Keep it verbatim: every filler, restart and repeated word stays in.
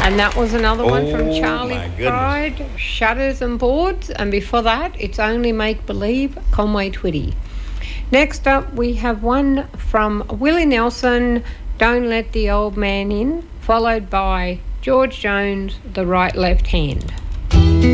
And that was another one from Oh, Charlie my goodness. Pride, Shutters and Boards. And before that, It's Only Make Believe, Conway Twitty. Next up, we have one from Willie Nelson, Don't Let the Old Man In, followed by George Jones, The Right Left Hand.